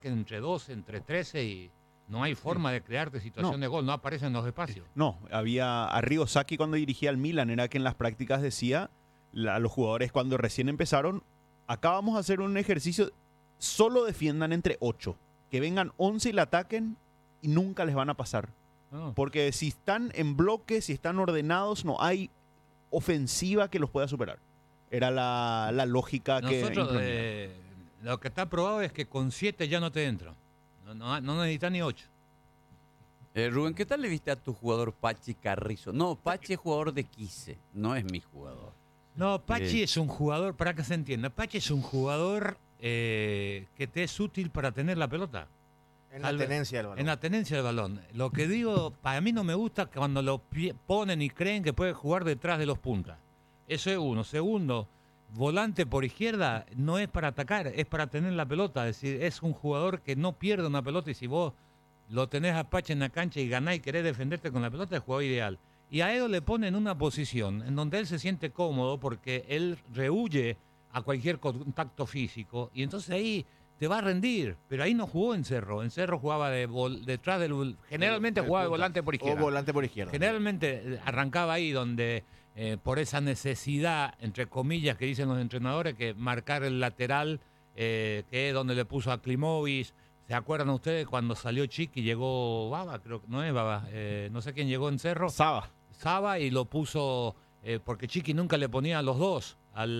entre 12, entre 13 y no hay forma de crearte situación de gol, no aparecen los espacios. No, había Arrigo Sacchi cuando dirigía al Milan, era que en las prácticas decía a los jugadores cuando recién empezaron, acá vamos a hacer un ejercicio, solo defiendan entre 8, que vengan 11 y la ataquen y nunca les van a pasar. Porque si están en bloque, si están ordenados, no hay ofensiva que los pueda superar. Era la lógica que nosotros lo que está probado es que con 7 ya no te entran. No necesitas ni 8. Rubén, ¿qué tal le viste a tu jugador Pachi Carrizo? No, Pachi es jugador de Quise, no es mi jugador. No, Pachi es un jugador, para que se entienda, Pachi es un jugador que te es útil para tener la pelota. En la tenencia del balón. En la tenencia del balón. Lo que digo, para mí no me gusta cuando lo ponen y creen que puede jugar detrás de los puntas. Eso es uno. Segundo, volante por izquierda no es para atacar, es para tener la pelota. Es decir, es un jugador que no pierde una pelota y si vos lo tenés a Pachi en la cancha y ganás y querés defenderte con la pelota, es el jugador ideal. Y a Edo le pone en una posición en donde él se siente cómodo porque él rehuye a cualquier contacto físico y entonces ahí te va a rendir, pero ahí no jugó en Cerro. En Cerro jugaba detrás del... Generalmente jugaba de volante por izquierda. O volante por izquierda. Generalmente arrancaba ahí donde, por esa necesidad, entre comillas, que dicen los entrenadores, que marcar el lateral, que es donde le puso a Klimovic. ¿Se acuerdan ustedes cuando salió Chiqui y llegó Baba? Creo que no es Baba. No sé quién llegó en Cerro. Saba y lo puso... porque Chiqui nunca le ponía a los dos.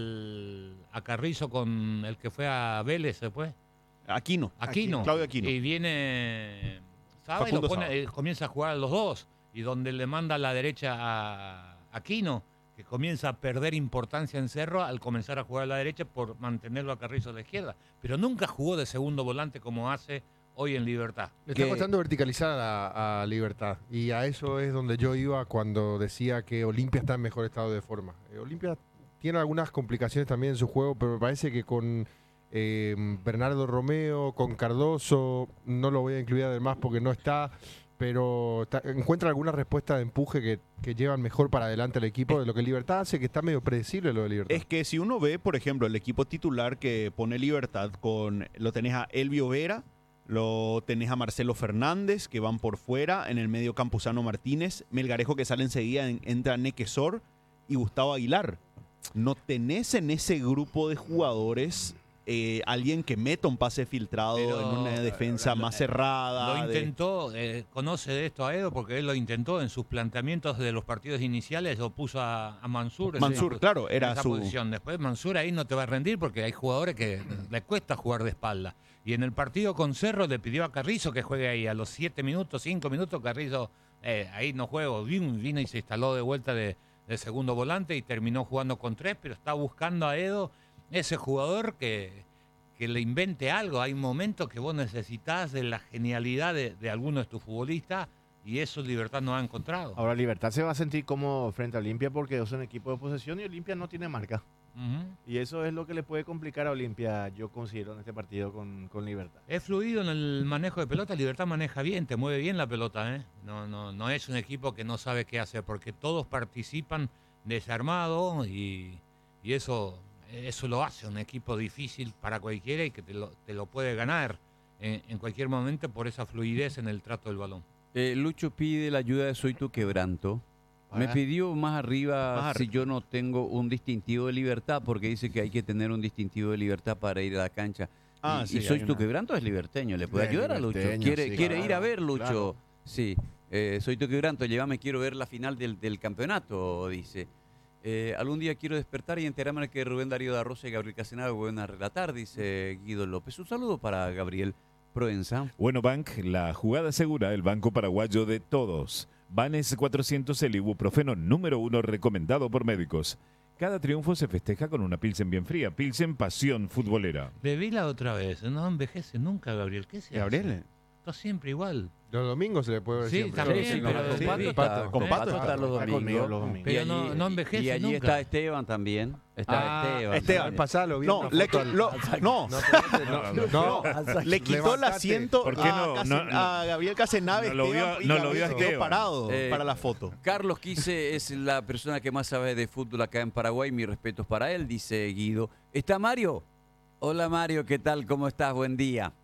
A Carrizo con el que fue a Vélez después. Aquino. Claudio Aquino. Y viene Saba y lo pone, comienza a jugar a los dos. Y donde le manda a la derecha a Aquino, que comienza a perder importancia en Cerro al comenzar a jugar a la derecha por mantenerlo a Carrizo a la izquierda. Pero nunca jugó de segundo volante como hace hoy en Libertad. Le está costando verticalizar a Libertad. Y a eso es donde yo iba cuando decía que Olimpia está en mejor estado de forma. Olimpia tiene algunas complicaciones también en su juego, pero me parece que con Bernardo Romeo, con Cardoso, no lo voy a incluir además porque no está, pero encuentra alguna respuesta de empuje que llevan mejor para adelante al equipo de lo que Libertad hace, que está medio predecible lo de Libertad. Es que si uno ve, por ejemplo, el equipo titular que pone Libertad, lo tenés a Elvio Vera, lo tenés a Marcelo Fernández, que van por fuera, en el medio Campuzano Martínez, Melgarejo que sale enseguida, entra Nequesor y Gustavo Aguilar. No tenés en ese grupo de jugadores alguien que meta un pase filtrado en una defensa más cerrada. Lo intentó, conoce de esto a Edo porque él lo intentó en sus planteamientos de los partidos iniciales, lo puso a Mansur. Mansur, claro, era esa su posición. Después Mansur ahí no te va a rendir porque hay jugadores que le cuesta jugar de espalda. Y en el partido con Cerro le pidió a Carrizo que juegue ahí. A los 7 minutos, 5 minutos, Carrizo, ahí no juego. Vino y se instaló de vuelta de segundo volante y terminó jugando con 3, pero está buscando a Edo ese jugador que le invente algo. Hay momentos que vos necesitas de la genialidad de alguno de tus futbolistas y eso Libertad no ha encontrado. Ahora Libertad se va a sentir como frente a Olimpia porque es un equipo de posesión y Olimpia no tiene marca. Y eso es lo que le puede complicar a Olimpia, yo considero, en este partido con Libertad. Es fluido en el manejo de pelota, Libertad maneja bien, te mueve bien la pelota, ¿eh? No es un equipo que no sabe qué hacer, porque todos participan desarmados y eso lo hace un equipo difícil para cualquiera y que te lo puede ganar en cualquier momento por esa fluidez en el trato del balón. Lucho pide la ayuda de Soy Tu Quebranto. Me pidió más arriba si yo no tengo un distintivo de Libertad, porque dice que hay que tener un distintivo de Libertad para ir a la cancha. Sí, y Soy Tu Quebranto es liberteño, ¿le puede ayudar a Lucho? ¿Quiere ir a ver, Lucho? Claro. Sí, Soy Tu Quebranto, llévame, quiero ver la final del campeonato, dice. Algún día quiero despertar y enterarme de que Rubén Darío da Rosa y Gabriel Casenave vuelven a relatar, dice Guido López. Un saludo para Gabriel Proenza. Bueno, Bank, la jugada segura, el banco paraguayo de todos. Banes 400, el ibuprofeno número 1 recomendado por médicos. Cada triunfo se festeja con una Pilsen bien fría. Pilsen, pasión futbolera. Bebíla otra vez, no envejece nunca, Gabriel. ¿Qué se Gabriel? Está siempre igual. Los domingos se le puede ver siempre. También, pero con Pato está los domingos. Pero no envejece y allí nunca. Está Esteban también. Esteban. Pasalo bien. Le quitó el asiento ¿Por qué a Gabriel Casenave. No lo vio Esteban parado para la foto. Carlos Quise es la persona que más sabe de fútbol acá en Paraguay. Mis respetos para él, dice Guido. ¿Está Mario? Hola Mario, ¿qué tal? ¿Cómo estás? Buen día.